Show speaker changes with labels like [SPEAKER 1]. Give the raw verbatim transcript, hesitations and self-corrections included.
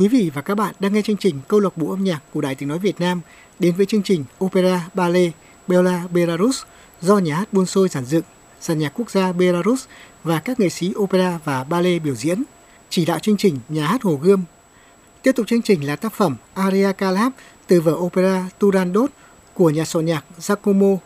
[SPEAKER 1] Quý vị và các bạn đang nghe chương trình Câu lạc bộ âm nhạc của Đài Tiếng nói Việt Nam đến với chương trình Opera Ballet Bella Belarus do nhà hát Buôn Sôi giàn dựng, dàn nhạc quốc gia Belarus và các nghệ sĩ opera và ballet biểu diễn. Chỉ đạo chương trình nhà hát Hồ Gươm. Tiếp tục chương trình là tác phẩm Aria Calab từ vở opera Turandot của nhà soạn nhạc Giacomo